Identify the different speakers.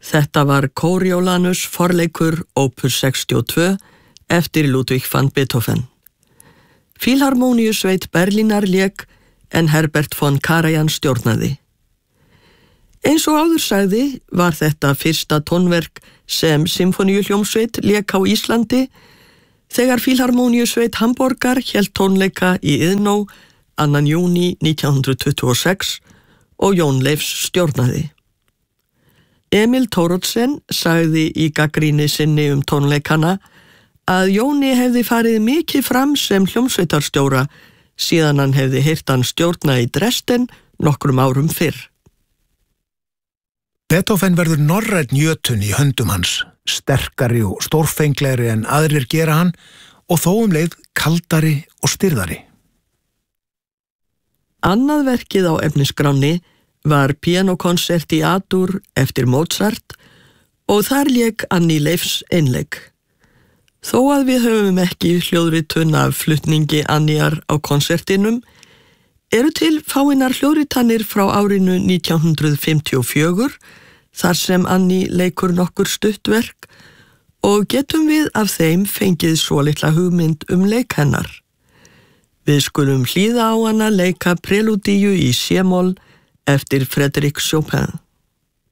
Speaker 1: Þetta var Coriolanus forleikur opus 62 eftir Ludwig van Beethoven. Fílharmóníusveit Berlínar lék en Herbert von Karajan stjórnaði. Eins og áður sagði var þetta fyrsta tónverk sem symfóníuhljómsveit lék á Íslandi þegar Fílharmóníusveit Hamborgar hélt tónleika í Iðnó 2. júní 1926 og Jón Leifs stjórnaði. Emil Thoroddsen sagði í gagnrýni sinni tónleikana að Jóni hefði farið mikið fram sem hljómsveitarstjóra síðan hann hefði heyrt hann stjórna í Dresden nokkrum árum fyrr.
Speaker 2: Beethoven verður norrænn jötunn í höndum hans, sterkari og stórfenglegri en aðrir gera hann og þó leið kaldari og stirðari.
Speaker 1: Annað verkið á efnisgránni var píanókonsert í A-dur eftir Mozart og þar lék Annie Leifs einleik. Þó að við höfum ekki hljóðritun af flutningi Anniar á konsertinum, eru til fáeinar hljóðritanir frá árinu 1954 þar sem Annie leikur nokkur stuttverk og getum við af þeim fengið svolitla hugmynd leik hennar. Við skulum hlýða á hana leika prelúdíu í C-moll eftir Frédéric Chopin.